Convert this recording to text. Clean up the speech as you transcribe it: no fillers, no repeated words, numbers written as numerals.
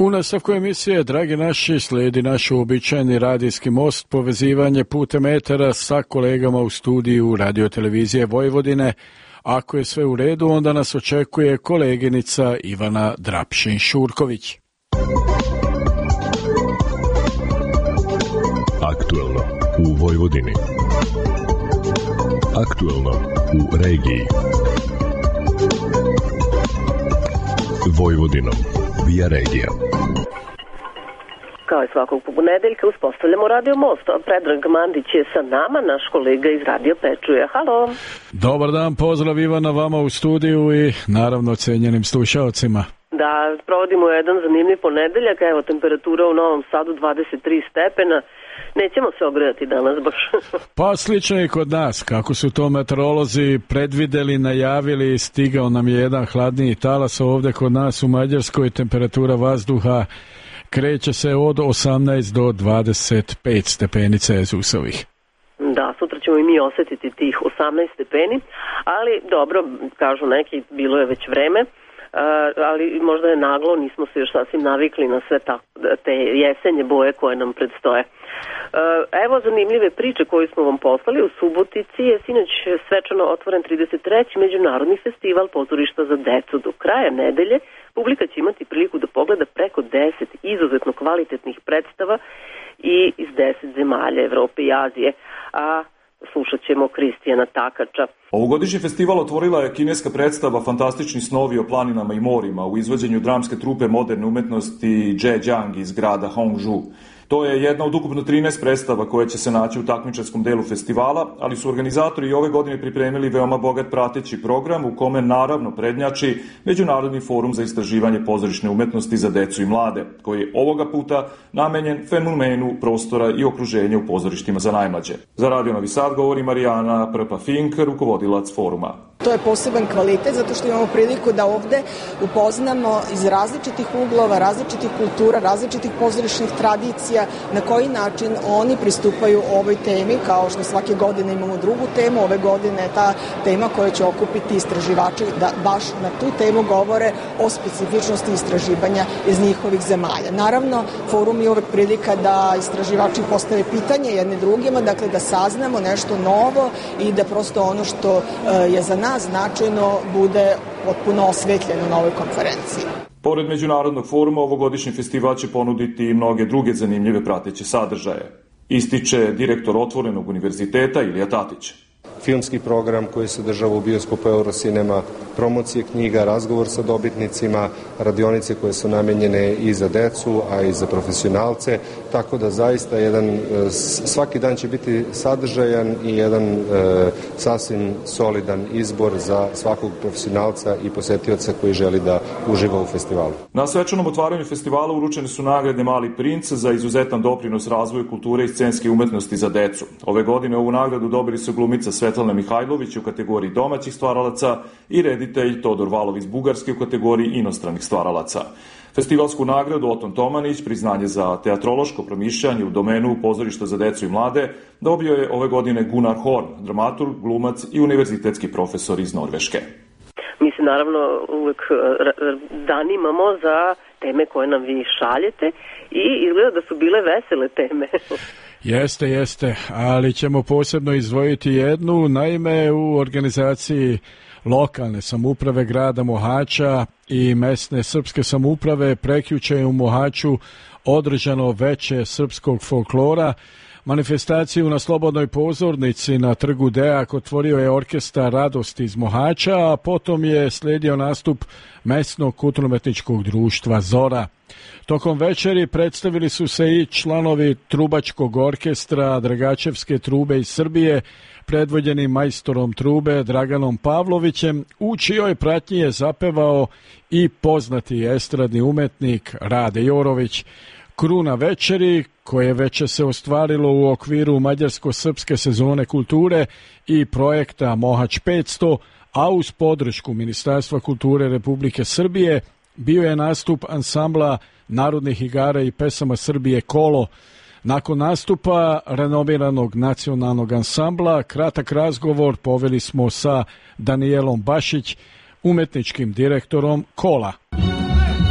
U nastavku emisije, dragi naši, slijedi naš uobičajeni radijski most, povezivanje putem etera sa kolegama u studiju Radio-televizije Vojvodine. Ako je sve u redu, onda nas očekuje koleginica Ivana Drapšin-Šurković. Aktuelno u Vojvodini. Aktuelno u regiji. Vojvodinom via regija. Kao i svakog ponedeljka uspostavljamo Radio Most. Predrag Mandić je sa nama, naš kolega iz Radio Pečuje. Halo. Dobar dan, pozdrav Ivana vama u studiju i naravno cenjenim slušaocima. Da, provodimo jedan zanimljiv ponedeljak. Evo, temperatura u Novom Sadu 23 stepena. Nećemo se ogrejati danas baš. Pa slično i kod nas. Kako su to meteorolozi predvideli, najavili, stigao nam je jedan hladniji talas ovdje kod nas u Mađarskoj. Temperatura vazduha kreće se od 18 do 25 stepeni Celzijusovih. Da, sutra ćemo i mi osjetiti tih 18 stepeni, ali dobro, kažu neki, bilo je već vreme, ali možda je naglo, nismo se još sasvim navikli na sve te jesenje boje koje nam predstoje. Evo zanimljive priče koje smo vam poslali. U Subotici je sinoć svečano otvoren 33. Međunarodni festival pozorišta za decu. Do kraja nedelje publika će imati priliku da pogleda preko 10 izuzetno kvalitetnih predstava i iz 10 zemalja Evrope i Azije. A slušat ćemo Kristijana Takača. Ovogodišnji festival otvorila je kineska predstava Fantastični snovi o planinama i morima u izvođenju dramske trupe moderne umetnosti Zhejiang iz grada Hongzhou. To je jedna od ukupno 13 predstava koje će se naći u takmičarskom delu festivala, ali su organizatori i ove godine pripremili veoma bogat prateći program u kome naravno prednjači Međunarodni forum za istraživanje pozorišne umetnosti za decu i mlade, koji je ovoga puta namenjen fenomenu prostora i okruženja u pozorištima za najmlađe. Za Radio Novi Sad govori Marijana Prpa-Fink, rukovodilac foruma. To je poseban kvalitet zato što imamo priliku da ovde upoznamo iz različitih uglova, različitih kultura, različitih pozorišnih tradicija, na koji način oni pristupaju ovoj temi, kao što svake godine imamo drugu temu. Ove godine je ta tema koja će okupiti istraživači da baš na tu temu govore o specifičnosti istraživanja iz njihovih zemalja. Naravno, forum je uvek prilika da istraživači postave pitanje jedne drugima, dakle da saznamo nešto novo i da prosto ono što je za nas značajno bude potpuno osvetljeno na ovoj konferenciji. Pored Međunarodnog foruma, ovogodišnji festival će ponuditi i mnoge druge zanimljive prateće sadržaje. Ističe direktor Otvorenog univerziteta Ilija Tatić. Filmski program koji se održava u bioskopu Eurocinema, promocije knjiga, razgovor sa dobitnicima, radionice koje su namenjene i za decu, a i za profesionalce, tako da zaista svaki dan će biti sadržajan i jedan sasvim solidan izbor za svakog profesionalca i posetioca koji želi da uživa u festivalu. Na svečanom otvaranju festivala uručene su nagrade Mali princ za izuzetan doprinos razvoju kulture i scenske umetnosti za decu. Ove godine ovu nagradu dobili su glumica Svetlana Mihajlović u kategoriji domaćih stvaralaca i reditelj Todor Valov iz Bugarske u kategoriji inostranih stvaralaca. Festivalsku nagradu Oton Tomanić, priznanje za teatrološko promišljanje u domenu pozorišta za decu i mlade, dobio je ove godine Gunnar Horn, dramaturg, glumac i univerzitetski profesor iz Norveške. Mi se naravno uvek zanimamo za teme koje nam vi šaljete i izgleda da su bile vesele teme. Jeste, ali ćemo posebno izdvojiti jednu, naime u organizaciji lokalne samouprave grada Mohača i mesne srpske samouprave prekjuče je u Mohaču održano veče srpskog folklora. Manifestaciju na Slobodnoj pozornici na trgu Deak otvorio je orkestar Radosti iz Mohača, a potom je slijedio nastup mesnog kulturno-umetničkog društva Zora. Tokom večeri predstavili su se i članovi trubačkog orkestra Dragačevske trube iz Srbije, predvođeni majstorom trube Draganom Pavlovićem, u čijoj pratnji je zapevao i poznati estradni umetnik Rade Jorović. Kruna večeri, koje veče se ostvarilo u okviru mađarsko-srpske sezone kulture i projekta Mohač 500, a uz podršku Ministarstva kulture Republike Srbije, bio je nastup ansambla narodnih igara i pesama Srbije Kolo. Nakon nastupa renomiranog nacionalnog ansambla, kratak razgovor poveli smo sa Danijelom Bašić, umetničkim direktorom Kola.